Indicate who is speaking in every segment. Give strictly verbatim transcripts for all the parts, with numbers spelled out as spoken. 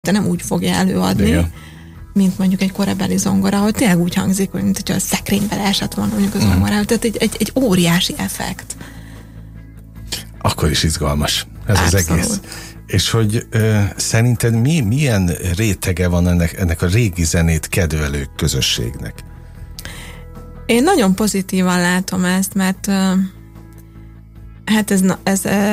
Speaker 1: este nem úgy fogja előadni, igen, mint mondjuk egy korabeli zongora, ahol tényleg úgy hangzik, mint hogyha a szekrénybe leesett volna mondjuk az zongorához. Tehát egy, egy, egy óriási effekt.
Speaker 2: Akkor is izgalmas ez
Speaker 1: Abszolút.
Speaker 2: Az egész. És hogy ö, szerinted mi, milyen rétege van ennek, ennek a régi zenét kedvelő közösségnek?
Speaker 1: Én nagyon pozitívan látom ezt, mert ö, hát ez, ez, ez,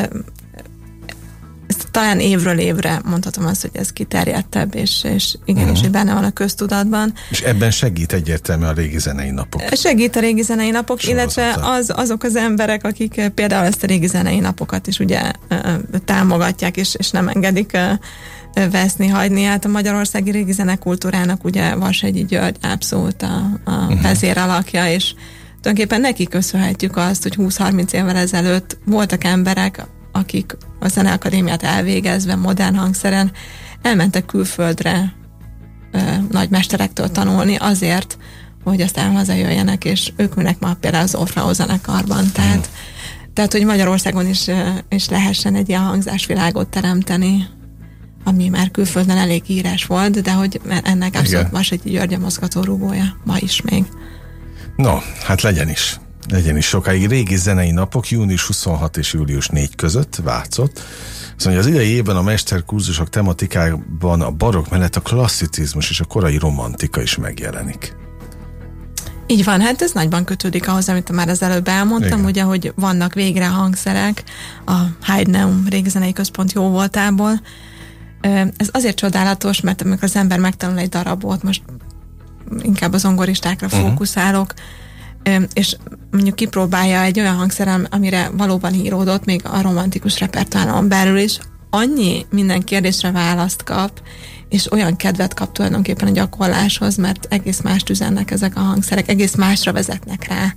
Speaker 1: ez talán évről évre mondhatom azt, hogy ez kiterjedtebb, és, és igenis, uh-huh. hogy benne van a köztudatban. És
Speaker 2: ebben segít egyértelműen a régi zenei napok.
Speaker 1: Segít a régi zenei napok,
Speaker 2: sorozata.
Speaker 1: Illetve az, azok az emberek, akik például ezt a régi zenei napokat is ugye támogatják, és, és nem engedik veszni, hagyni. Hát a magyarországi régi zenekultúrának ugye Vashegyi György abszolút a, a uh-huh. vezéralakja, és tulajdonképpen neki köszönhetjük azt, hogy húsz-harminc évvel ezelőtt voltak emberek, akik a Zeneakadémiát elvégezve modern hangszeren elmentek külföldre ö, nagy mesterektől tanulni azért, hogy aztán hazajöjjenek, és ők ülnek ma például az Orfeó zenekarban. Tehát, mm. tehát, hogy Magyarországon is, is lehessen egy ilyen hangzásvilágot teremteni, ami már külföldön elég híres volt, de hogy ennek abszolút Vashegyi György a mozgatórugója ma is még.
Speaker 2: No, hát legyen is. Legyen is sokáig. Régi zenei napok június huszonhat és július negyedike között Vácott. Szóval az idei évben a mesterkurzusok tematikában a barokk mellett a klasszicizmus és a korai romantika is megjelenik.
Speaker 1: Így van, hát ez nagyban kötődik ahhoz, amit már az előbb elmondtam, igen, ugye, hogy vannak végre hangszerek a Heideneum Régizenei Központ jó voltából. Ez azért csodálatos, mert amikor az ember megtanul egy darabot, most inkább az zongoristákra uh-huh. fókuszálok, és mondjuk kipróbálja egy olyan hangszerem, amire valóban íródott, még a romantikus repertoáron belül is, annyi minden kérdésre választ kap, és olyan kedvet kap tulajdonképpen a gyakorláshoz, mert egész mást üzennek ezek a hangszerek, egész másra vezetnek rá.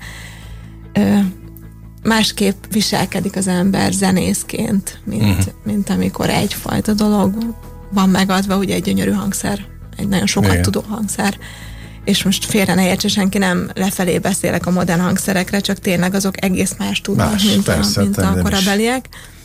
Speaker 1: Másképp viselkedik az ember zenészként, mint, uh-huh. mint amikor egyfajta dolog van megadva, ugye egy gyönyörű hangszer, egy nagyon sokat igen. tudó hangszer, és most félre ne értse, senki nem lefelé beszélek a modern hangszerekre, csak tényleg azok egész más tudnak, más, mint, persze, a, mint a korabeliek.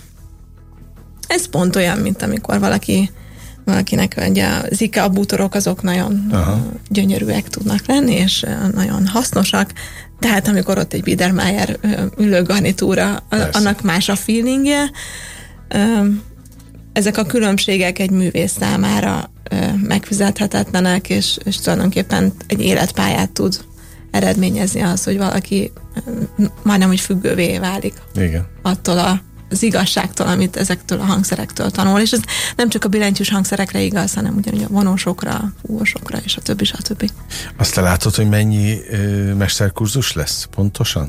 Speaker 1: Ez pont olyan, mint amikor valaki valakinek ugye az IKEA bútorok azok nagyon aha. gyönyörűek tudnak lenni, és nagyon hasznosak, tehát amikor ott egy Biedermeier ülőgarnitúra, persze. annak más a feelingje. Ezek a különbségek egy művész számára megfizethetetlenek, és, és tulajdonképpen egy életpályát tud eredményezni az, hogy valaki majdnem úgy függővé válik. Igen. Attól a, az igazságtól, amit ezektől a hangszerektől tanul, és ez nem csak a billentyűs hangszerekre igaz, hanem ugyanúgy a vonósokra, fúvósokra, és a többi, a többi.
Speaker 2: Azt te látod, hogy mennyi ö, mesterkurzus lesz pontosan?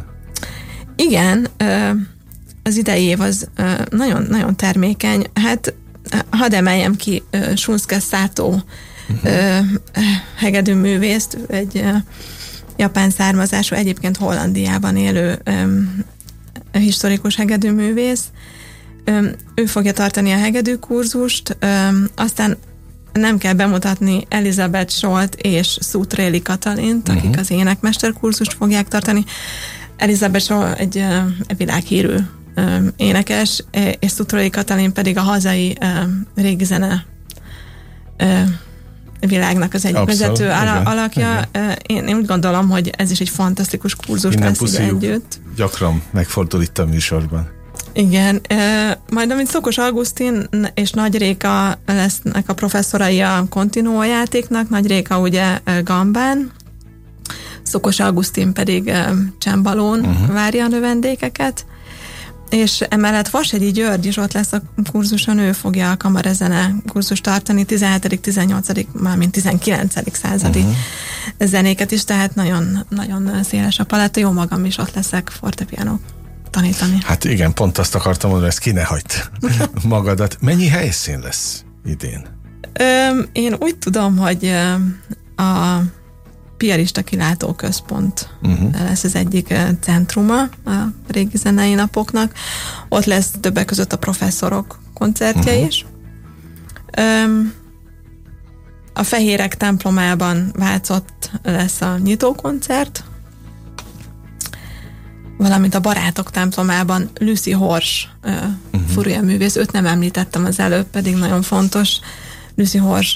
Speaker 1: Igen, ö, az idei év az ö, nagyon, nagyon termékeny. Hát hadd emeljem ki uh, Shunsuke Sato uh-huh. uh, hegedűművészt, egy uh, japán származású, egyébként Hollandiában élő um, historikus hegedűművész. Um, ő fogja tartani a hegedűkurzust, um, aztán nem kell bemutatni Elizabeth Scholt és Szutréli Katalint, uh-huh. akik az énekmesterkurzust fogják tartani. Elizabeth Scholt egy uh, világhírű énekes, és Szutréli Katalin pedig a hazai uh, régi zene uh, világnak az egyik abszolút, vezető ala, alakja. Igen. Én, én úgy gondolom, hogy ez is egy fantasztikus kurzus lesz ide együtt.
Speaker 2: Gyakran megfordul itt a műsorban.
Speaker 1: Igen. Uh, majd amint Szokos Augustin és Nagy Réka lesznek a professzorai a Continuo játéknak, Nagy Réka ugye gambán, Szokos Augustin pedig uh, csembalón uh-huh. várja a növendékeket, és emellett Vashegyi György is ott lesz a kurzuson, ő fogja a kamarezene kurzust tartani, tizenhetedik tizennyolcadik mármint tizenkilencedik századi uh-huh. zenéket is, tehát nagyon, nagyon széles a paletta, jó magam is ott leszek fortepianót tanítani.
Speaker 2: Hát igen, pont azt akartam mondani, ezt ki ne hagyd magadat. Mennyi helyszín lesz idén?
Speaker 1: Ö, én úgy tudom, hogy a Piarista Kilátóközpont uh-huh. lesz az egyik centruma a régi zenei napoknak. Ott lesz többek között a professzorok koncertje uh-huh. is. Öm, a Fehérek templomában Vácott lesz a nyitókoncert, valamint a Barátok templomában Lucy Horsch uh, uh-huh. furúja művész, őt nem említettem az előbb, pedig nagyon fontos. Lucy Horsch